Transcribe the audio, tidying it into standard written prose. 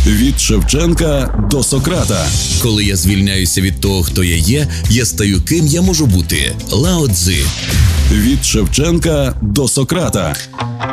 Від Шевченка до Сократа. Коли я звільняюся від того, хто я є, я стаю ким я можу бути. Лао Цзи. Від Шевченка до Сократа.